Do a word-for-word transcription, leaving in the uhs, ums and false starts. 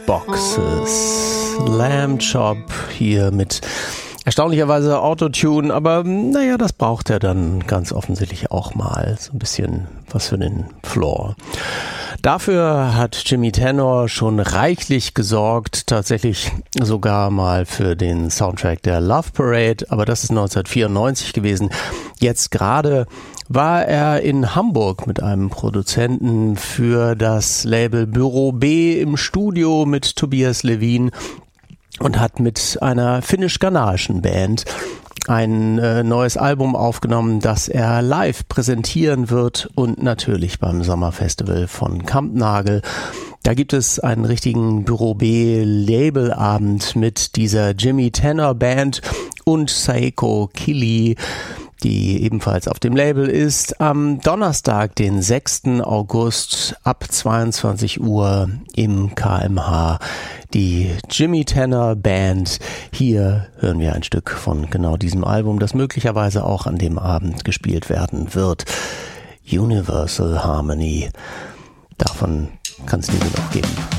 Boxes. Lamb Chop hier mit erstaunlicherweise Autotune, aber naja, das braucht er dann ganz offensichtlich auch mal. So ein bisschen was für den Floor. Dafür hat Jimmy Tenor schon reichlich gesorgt, tatsächlich sogar mal für den Soundtrack der Love Parade, aber das ist neunzehnhundertvierundneunzig gewesen. Jetzt gerade war er in Hamburg mit einem Produzenten für das Label Büro B im Studio mit Tobias Levin und hat mit einer finnisch-ghanaischen Band ein äh, neues Album aufgenommen, das er live präsentieren wird und natürlich beim Sommerfestival von Kampnagel. Da gibt es einen richtigen Büro B Labelabend mit dieser Jimmy Tenor Band und Saeko Kili, die ebenfalls auf dem Label ist, am Donnerstag, den sechsten August ab zweiundzwanzig Uhr im K M H. Die Jimmy Tenor Band. Hier hören wir ein Stück von genau diesem Album, das möglicherweise auch an dem Abend gespielt werden wird. Universal Harmony. Davon kann es nie genug geben.